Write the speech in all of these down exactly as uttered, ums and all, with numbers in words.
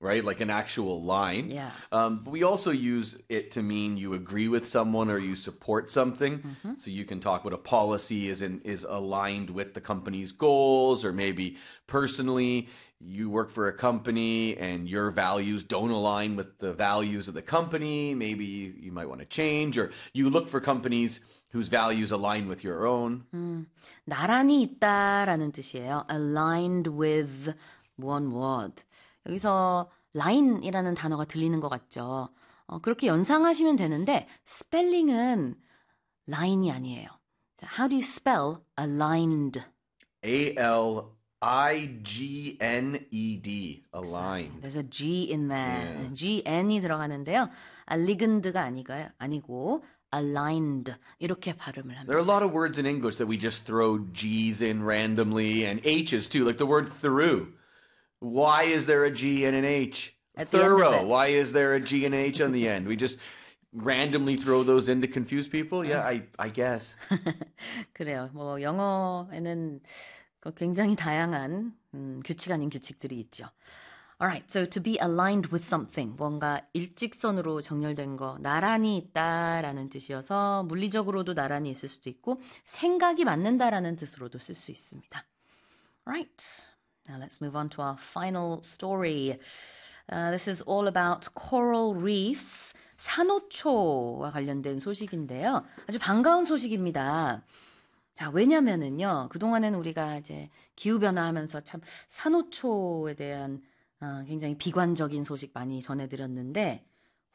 right? Like an actual line. Yeah. Um, but we also use it to mean you agree with someone or you support something. Mm-hmm. So you can talk about a policy is in, is aligned with the company's goals, or maybe personally you work for a company and your values don't align with the values of the company. Maybe you, you might want to change, or you look for companies whose values align with your own. 음, 나란히 있다라는 뜻이에요. aligned with 무언 무엇. 여기서 line이라는 단어가 들리는 것 같죠. 어, 그렇게 연상하시면 되는데 스펠링은 line이 아니에요. 자, how do you spell aligned? A L I G N E D, aligned. There's a G in there. Yeah. G N이 들어가는데요. aligned가 아니고요. 아니고 aligned 이렇게 발음을 합니다. There are a lot of words in English that we just throw G's in randomly, and H's too, like the word through. Why is there a G and an H? At the end of Thorough. it. Why is there a G and an H on the end? We just randomly throw those in to confuse people? Yeah, I, I guess. 그래요. 뭐 영어에는 굉장히 다양한 음, 규칙 아닌 규칙들이 있죠. Alright, so to be aligned with something, 뭔가 일직선으로 정렬된 거, 나란히 있다라는 뜻이어서 물리적으로도 나란히 있을 수도 있고 생각이 맞는다라는 뜻으로도 쓸 수 있습니다. Alright, now let's move on to our final story. Uh, this is all about coral reefs, 산호초와 관련된 소식인데요. 아주 반가운 소식입니다. 자, 왜냐면은요, 그동안에는 우리가 이제 기후변화하면서 참 산호초에 대한 어, 굉장히 비관적인 소식 많이 전해드렸는데,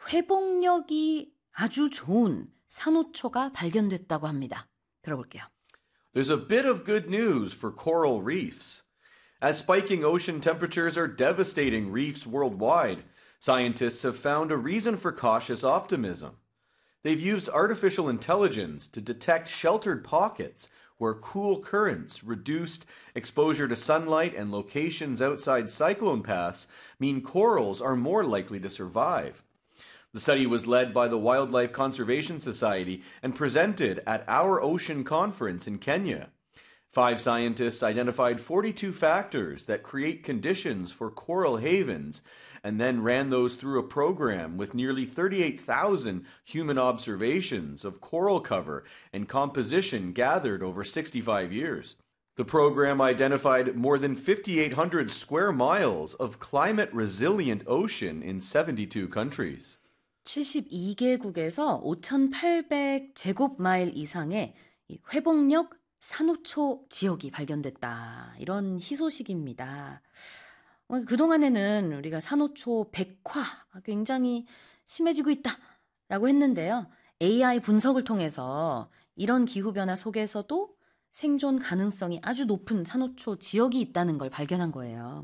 회복력이 아주 좋은 산호초가 발견됐다고 합니다. 들어볼게요. There's a bit of good news for coral reefs. As spiking ocean temperatures are devastating reefs worldwide, scientists have found a reason for cautious optimism. They've used artificial intelligence to detect sheltered pockets where cool currents, reduced exposure to sunlight, and locations outside cyclone paths mean corals are more likely to survive. The study was led by the Wildlife Conservation Society and presented at Our Ocean Conference in Kenya. Five scientists identified forty-two factors that create conditions for coral havens and then ran those through a program with nearly thirty-eight thousand human observations of coral cover and composition gathered over sixty-five years. The program identified more than fifty-eight hundred square miles of climate-resilient ocean in seventy-two countries. 칠십이 개국에서 오천팔백 제곱마일 이상의 이 회복력 산호초 지역이 발견됐다. 이런 희소식입니다. 그동안에는 우리가 산호초 백화가 굉장히 심해지고 있다라고 했는데요. 에이아이 분석을 통해서 이런 기후변화 속에서도 생존 가능성이 아주 높은 산호초 지역이 있다는 걸 발견한 거예요.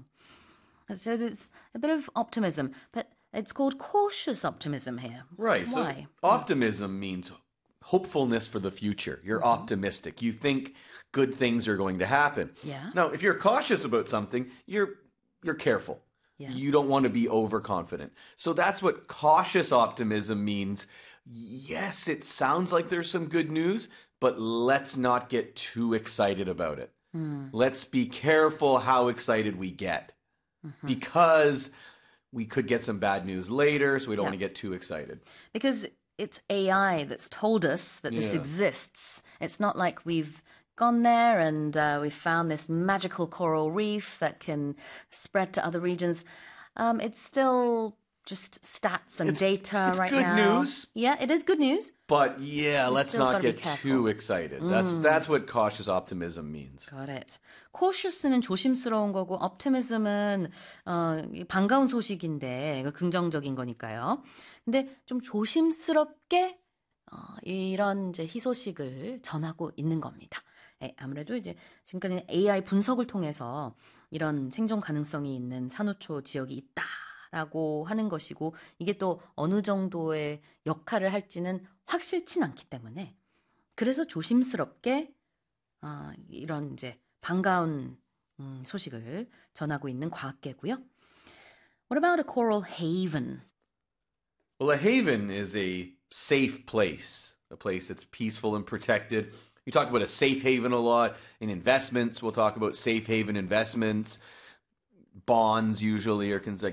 So there's a bit of optimism, but it's called cautious optimism here. Right. Why? So optimism means hopefulness for the future. You're mm-hmm. optimistic. You think good things are going to happen. Yeah. Now, if you're cautious about something, you're you're careful. Yeah. You don't want to be overconfident. So that's what cautious optimism means. Yes, it sounds like there's some good news, but let's not get too excited about it. Mm. Let's be careful how excited we get. Mm-hmm. Because we could get some bad news later, so we don't yeah. want to get too excited. Because it's A I that's told us that this yeah. exists. It's not like we've gone there and uh, we've found this magical coral reef that can spread to other regions. Um, it's still just stats and it's, data it's right good now. news. Yeah, it is good news. But yeah, You let's still not gotta be get careful. too excited. Mm. That's that's what cautious optimism means. Got it. cautious는 조심스러운 거고 optimism은 어, 반가운 소식인데 이거 긍정적인 거니까요. 근데 좀 조심스럽게 어, 이런 이제 희소식을 전하고 있는 겁니다. 네, 아무래도 이제 지금까지는 에이아이 분석을 통해서 이런 생존 가능성이 있는 산호초 지역이 있다라고 하는 것이고 이게 또 어느 정도의 역할을 할지는 확실치 않기 때문에 그래서 조심스럽게 어, 이런 이제 반가운 음, 소식을 전하고 있는 과학계고요. What about a coral haven? Well, a haven is a safe place, a place that's peaceful and protected. We talk about a safe haven a lot. In investments, we'll talk about safe haven investments. Bonds usually are